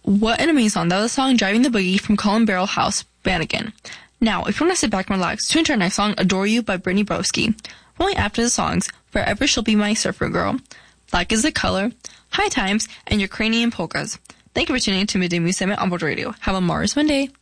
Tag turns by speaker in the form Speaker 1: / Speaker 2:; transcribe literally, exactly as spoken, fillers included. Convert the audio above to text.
Speaker 1: What an amazing song. That was the song Driving the Boogie from Colin Barrel House Band Again. Now, if you want to sit back and relax, tune to our next song, Adore You by Brittany Broski. Following after the songs, Forever She'll Be My Surfer Girl, Black is the Color, High Times, and Ukrainian Polkas. Thank you for tuning in to Midday Music Segment on Board Radio. Have a marvelous Monday.